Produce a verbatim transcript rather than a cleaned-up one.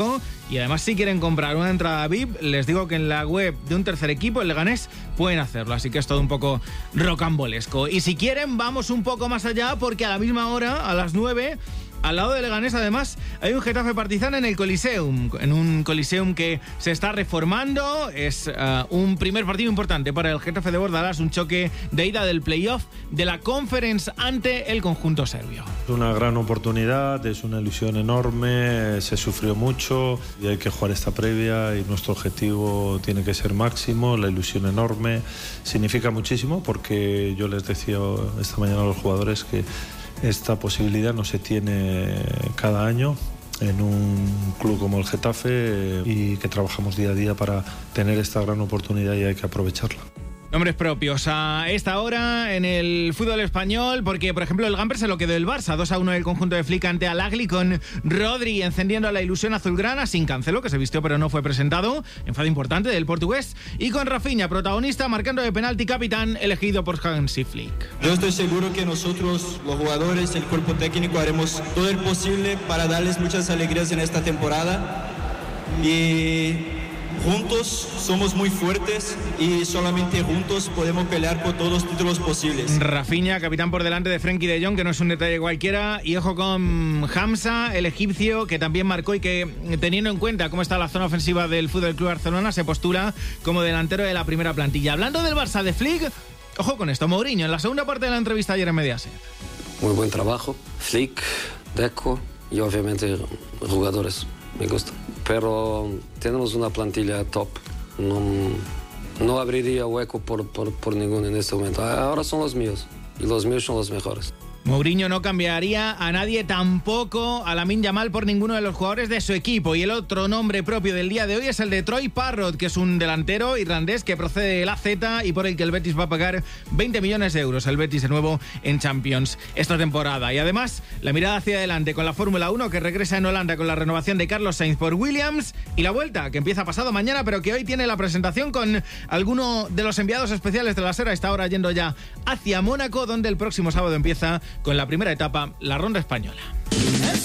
Y además, si quieren comprar una entrada V I P, les digo que en la web de un tercer equipo, el Leganés, pueden hacerlo. Así que es todo un poco rocambolesco. Y si quieren, vamos un poco más allá, porque a la misma hora, a las nueve... al lado de Leganés, además, hay un Getafe Partizan en el Coliseum, en un Coliseum que se está reformando. Es uh, un primer partido importante para el Getafe de Bordalás, un choque de ida del playoff de la Conference ante el conjunto serbio. Es una gran oportunidad, es una ilusión enorme, se sufrió mucho y hay que jugar esta previa y nuestro objetivo tiene que ser máximo, la ilusión enorme, significa muchísimo porque yo les decía esta mañana a los jugadores que esta posibilidad no se tiene cada año en un club como el Getafe y que trabajamos día a día para tener esta gran oportunidad y hay que aprovecharla. Nombres propios a esta hora en el fútbol español, porque por ejemplo el Gamper se lo quedó el Barça, dos a uno el conjunto de Flick ante Al-Ahly, con Rodri encendiendo la ilusión azulgrana, sin Cancelo, que se vistió pero no fue presentado, enfado importante del portugués, y con Rafinha, protagonista, marcando de penalti, capitán, elegido por Hansi Flick. Yo estoy seguro que nosotros, los jugadores, el cuerpo técnico, haremos todo el posible para darles muchas alegrías en esta temporada y juntos somos muy fuertes y solamente juntos podemos pelear por todos los títulos posibles. Rafinha, capitán por delante de Frenkie de Jong, que no es un detalle cualquiera. Y ojo con Hamza, el egipcio, que también marcó y que, teniendo en cuenta cómo está la zona ofensiva del F C Barcelona, se postula como delantero de la primera plantilla. Hablando del Barça de Flick, ojo con esto, Mourinho, en la segunda parte de la entrevista ayer en Mediaset. Muy buen trabajo, Flick, Deco y obviamente jugadores. Me gusta. Pero tenemos una plantilla top. No, no abriría hueco por, por, por ninguno en este momento. Ahora son los míos. Y los míos son los mejores. Mourinho no cambiaría a nadie, tampoco a Lamine Yamal, por ninguno de los jugadores de su equipo. Y el otro nombre propio del día de hoy es el de Troy Parrott, que es un delantero irlandés que procede de la Z y por el que el Betis va a pagar veinte millones de euros. El Betis de nuevo en Champions esta temporada. Y además, la mirada hacia adelante con la Fórmula uno, que regresa en Holanda con la renovación de Carlos Sainz por Williams, y la Vuelta, que empieza pasado mañana, pero que hoy tiene la presentación con alguno de los enviados especiales de la SER. Está ahora yendo ya hacia Mónaco, donde el próximo sábado empieza con la primera etapa, la Ronda Española.